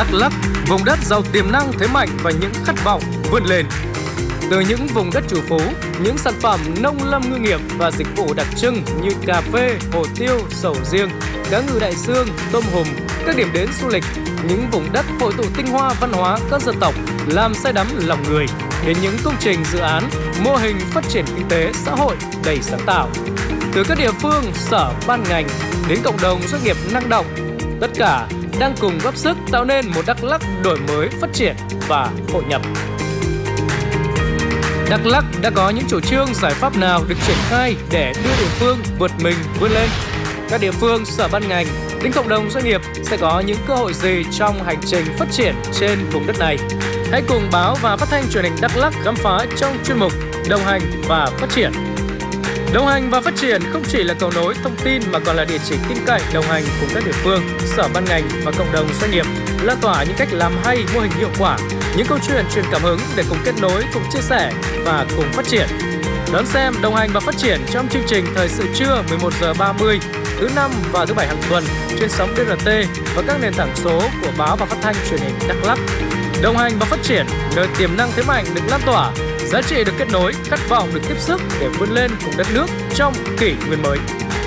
Đắk Lắk, vùng đất giàu tiềm năng, thế mạnh và những khát vọng vươn lên. Từ những vùng đất chủ phú, những sản phẩm nông lâm ngư nghiệp và dịch vụ đặc trưng như cà phê, hồ tiêu, sầu riêng, cá ngừ đại dương, tôm hùm, các điểm đến du lịch, những vùng đất hội tụ tinh hoa văn hóa các dân tộc làm say đắm lòng người, đến những công trình dự án, mô hình phát triển kinh tế xã hội đầy sáng tạo. Từ các địa phương, sở, ban ngành đến cộng đồng doanh nghiệp năng động, tất cả đang cùng góp sức tạo nên một Đắk Lắk đổi mới, phát triển và hội nhập. Đắk Lắk đã có những chủ trương giải pháp nào được triển khai để đưa địa phương vượt mình vươn lên? Các địa phương, sở ban ngành đến cộng đồng doanh nghiệp sẽ có những cơ hội gì trong hành trình phát triển trên vùng đất này? Hãy cùng báo và phát thanh truyền hình Đắk Lắk khám phá trong chuyên mục Đồng hành và phát triển. Đồng hành và phát triển không chỉ là cầu nối thông tin mà còn là địa chỉ tin cậy đồng hành cùng các địa phương, sở ban ngành và cộng đồng doanh nghiệp, lan tỏa những cách làm hay, mô hình hiệu quả, những câu chuyện truyền cảm hứng để cùng kết nối, cùng chia sẻ và cùng phát triển. Đón xem Đồng hành và phát triển trong chương trình Thời sự trưa 11h30 thứ 5 và thứ 7 hàng tuần trên sóng DRT và các nền tảng số của báo và phát thanh truyền hình Đắk Lắk. Đồng hành và phát triển, nơi tiềm năng thế mạnh được lan tỏa, giá trị được kết nối, khát vọng được tiếp sức để vươn lên cùng đất nước trong kỷ nguyên mới.